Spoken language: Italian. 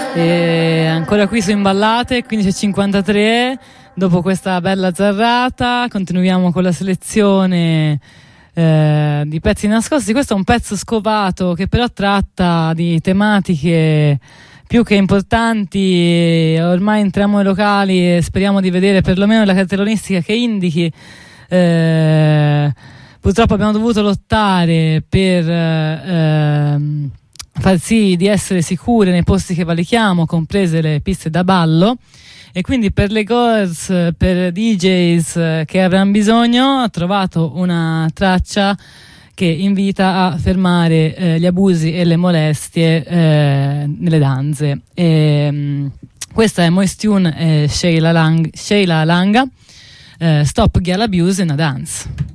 E ancora qui su Imballate, 15:53. Dopo questa bella zarrata continuiamo con la selezione di pezzi nascosti. Questo è un pezzo scovato che però tratta di tematiche più che importanti. Ormai entriamo ai locali e speriamo di vedere perlomeno la cartellonistica che indichi. Purtroppo abbiamo dovuto lottare per far sì di essere sicure nei posti che valichiamo, comprese le piste da ballo, e quindi per le girls, per DJs che avranno bisogno, ho trovato una traccia che invita a fermare gli abusi e le molestie nelle danze. Questa è Moist Tune e Sheila Langa, Stop Girl Abuse in a Dance.